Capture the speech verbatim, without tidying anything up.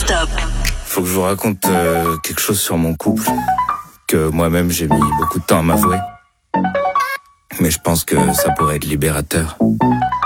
Top. Faut que je vous raconte euh, quelque chose sur mon couple que moi-même j'ai mis beaucoup de temps à m'avouer. Mais je pense que ça pourrait être libérateur.